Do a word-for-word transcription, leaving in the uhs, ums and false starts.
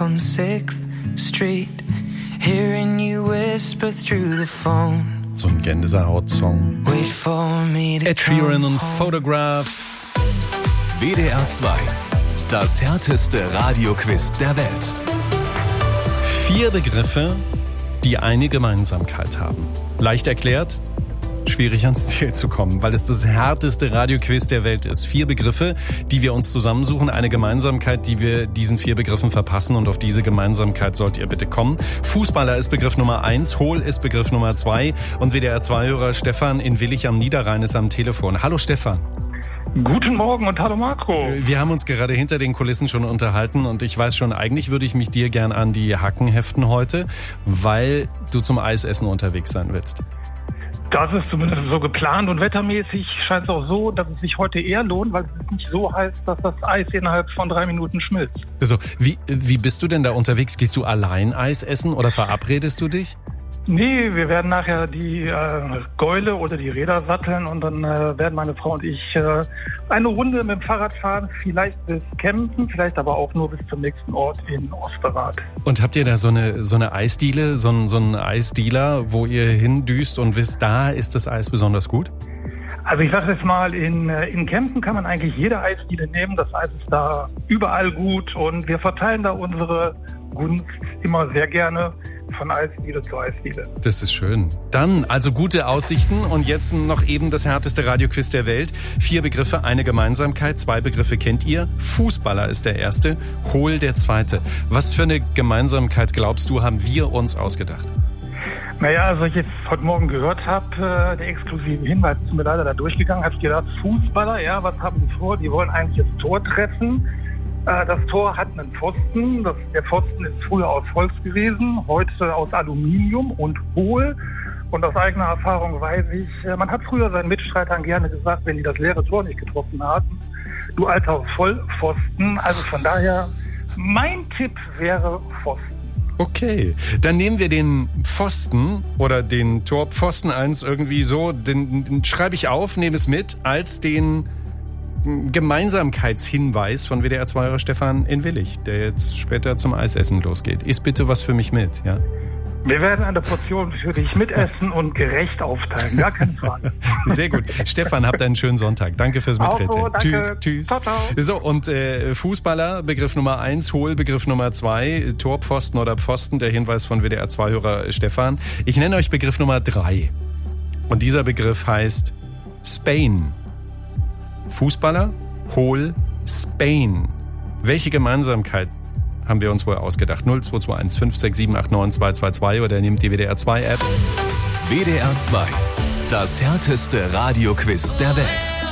on sixth Street, hearing you whisper through the phone. So ein Gänsehaut-Song. Wait for me to Ed Sheeran und come Photograph. W D R zwei. Das härteste Radioquiz der Welt. Vier Begriffe, die eine Gemeinsamkeit haben. Leicht erklärt, schwierig ans Ziel zu kommen, weil es das härteste Radioquiz der Welt ist. Vier Begriffe, die wir uns zusammensuchen, eine Gemeinsamkeit, die wir diesen vier Begriffen verpassen, und auf diese Gemeinsamkeit sollt ihr bitte kommen. Fußballer ist Begriff Nummer eins, Hohl ist Begriff Nummer zwei und W D R zwei-Hörer Stefan in Willich am Niederrhein ist am Telefon. Hallo Stefan. Guten Morgen und hallo Marco. Wir haben uns gerade hinter den Kulissen schon unterhalten und ich weiß schon, eigentlich würde ich mich dir gern an die Hacken heften heute, weil du zum Eisessen unterwegs sein willst. Das ist zumindest so geplant und wettermäßig scheint es auch so, dass es sich heute eher lohnt, weil es nicht so heiß, dass das Eis innerhalb von drei Minuten schmilzt. Also, wie, wie bist du denn da unterwegs? Gehst du allein Eis essen oder verabredest du dich? Nee, wir werden nachher die äh, Gäule oder die Räder satteln und dann äh, werden meine Frau und ich äh, eine Runde mit dem Fahrrad fahren, vielleicht bis Kempten, vielleicht aber auch nur bis zum nächsten Ort in Osterrad. Und habt ihr da so eine so eine Eisdiele, so ein, so ein Eisdealer, wo ihr hindüst und wisst, da ist das Eis besonders gut? Also ich sage jetzt mal, in, in Kempten kann man eigentlich jede Eisdiele nehmen. Das Eis ist da überall gut und wir verteilen da unsere Gunst immer sehr gerne von Eisdiele zu Eisdiele. Das ist schön. Dann also gute Aussichten und jetzt noch eben das härteste Radioquiz der Welt. Vier Begriffe, eine Gemeinsamkeit, zwei Begriffe kennt ihr. Fußballer ist der erste, Hohl der zweite. Was für eine Gemeinsamkeit, glaubst du, haben wir uns ausgedacht? Naja, als ich jetzt heute Morgen gehört habe, äh, der exklusive Hinweis ist mir leider da durchgegangen, habe ich gedacht, Fußballer, ja, was haben die vor? Die wollen eigentlich das Tor treffen. Äh, das Tor hat einen Pfosten. Das, der Pfosten ist früher aus Holz gewesen, heute aus Aluminium und hohl. Und aus eigener Erfahrung weiß ich, äh, man hat früher seinen Mitstreitern gerne gesagt, wenn die das leere Tor nicht getroffen hatten, du alter Vollpfosten. Also von daher, mein Tipp wäre Pfosten. Okay, dann nehmen wir den Pfosten oder den Torpfosten eins irgendwie so, den, den schreibe ich auf, nehme es mit als den Gemeinsamkeitshinweis von W D R zwei-Hörer Stefan in Willich, der jetzt später zum Eisessen losgeht. Iss bitte was für mich mit, ja? Wir werden eine Portion für dich mitessen und gerecht aufteilen, gar keine Frage. Sehr gut. Stefan, habt einen schönen Sonntag. Danke fürs Miträtseln. Auch so, Tschüss, danke. tschüss. Ciao, ciao. So, und äh, Fußballer, Begriff Nummer eins, Hohl, Begriff Nummer zwei, Torpfosten oder Pfosten, der Hinweis von W D R zwei-Hörer Stefan. Ich nenne euch Begriff Nummer drei. Und dieser Begriff heißt Spain. Fußballer, Hohl, Spain. Welche Gemeinsamkeit haben wir uns wohl ausgedacht? null zwei zwei eins fünf sechs sieben acht neun zwei zwei zwei oder nehmt die W D R zwei App. W D R zwei. Das härteste Radioquiz der Welt.